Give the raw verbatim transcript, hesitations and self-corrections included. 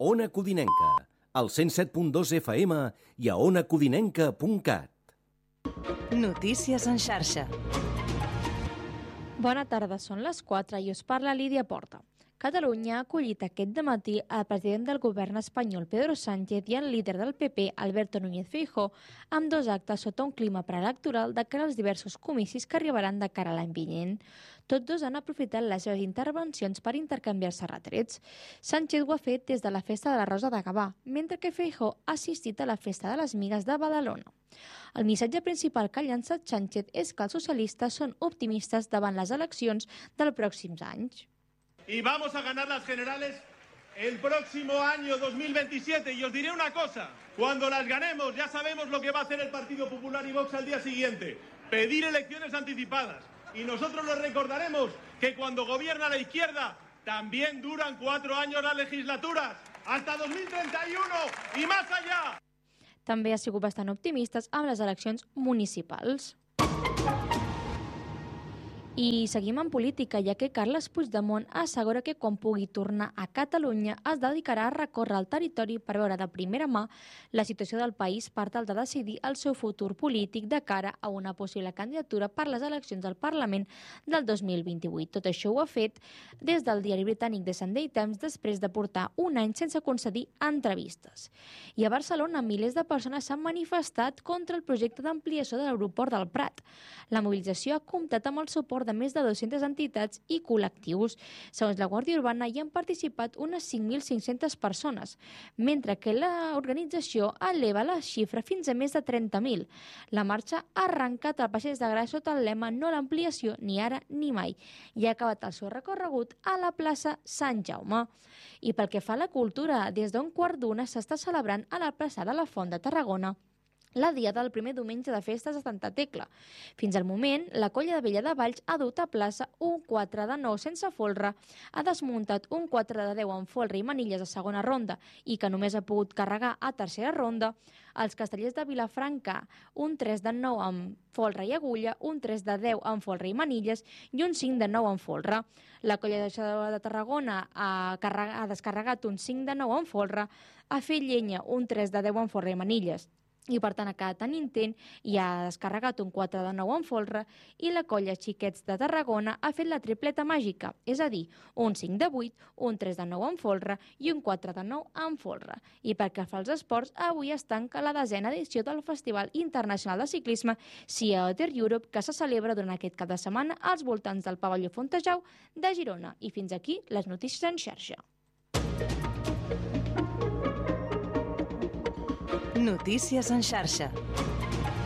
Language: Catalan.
Ona Codinenca, al cent set punt dos F M i a ona codinenca punt cat. Notícies en xarxa. Bona tarda, són les quatre i us parla Lídia Porta. Catalunya ha acollit aquest dematí el president del govern espanyol Pedro Sánchez i el líder del P P, Alberto Núñez Feijóo, amb dos actes sota un clima preelectoral de cara als diversos comicis que arribaran de cara a l'any vinent. Tots dos han aprofitat les seves intervencions per intercanviar-se retrets. Sánchez ho ha fet des de la festa de la Rosa de Gavà, mentre que Feijóo ha assistit a la festa de les Migues de Badalona. El missatge principal que ha llançat Sánchez és que els socialistes són optimistes davant les eleccions dels pròxims anys. Y vamos a ganar las generales el próximo año dos mil veintisiete. Y os diré una cosa, cuando las ganemos ya sabemos lo que va a hacer el Partido Popular y Vox al día siguiente. Pedir elecciones anticipadas. Y nosotros les recordaremos que cuando gobierna la izquierda también duran cuatro años las legislaturas. Hasta dos mil treinta y uno y más allá. També ha sigut bastant optimistes amb les eleccions municipals. I seguim en política, ja que Carles Puigdemont assegura que quan pugui tornar a Catalunya es dedicarà a recórrer el territori per veure de primera mà la situació del país per tal de decidir el seu futur polític de cara a una possible candidatura per les eleccions del Parlament del dos mil vint-i-vuit. Tot això ho ha fet des del diari britànic The Sunday Times després de portar un any sense concedir entrevistes. I a Barcelona, milers de persones s'han manifestat contra el projecte d'ampliació de l'aeroport del Prat. La mobilització ha comptat amb el suport de més de dues-centes entitats i col·lectius. Segons la Guàrdia Urbana, hi han participat unes cinc mil cinc-centes persones, mentre que l'organització eleva la xifra fins a més de trenta mil. La marxa ha arrencat al Passeig de Gràcia sota el lema "No a l'ampliació, ni ara ni mai", i ha acabat el seu recorregut a la plaça Sant Jaume. I pel que fa a la cultura, des d'un quart d'una s'està celebrant a la plaça de la Font de Tarragona la diada del primer diumenge de festes de Santa Tecla. Fins al moment, la colla de Vella de Valls ha dut a plaça un quatre de nou sense folre, ha desmuntat un quatre de deu amb folre i manilles a segona ronda i que només ha pogut carregar a tercera ronda, els castellers de Vilafranca un tres de nou amb folre i agulla, un tres de deu amb folre i manilles i un cinc de nou amb folre. La colla de Tarragona ha, ha descarregat un cinc de nou amb folre, ha fet llenya un tres de deu amb folre i manilles, i per tant ha quedat en intent i ha descarregat un quatre de nou en folre, i la colla Xiquets de Tarragona ha fet la tripleta màgica, és a dir, un cinc de vuit, un tres de nou en folre i un quatre de nou en folre. I pel que fa als esports, avui es tanca la desena edició del Festival Internacional de Ciclisme Sea Other Europe, que se celebra durant aquest cap de setmana als voltants del pavelló Fontejau de Girona. I fins aquí les notícies en xarxa. Notícies en xarxa.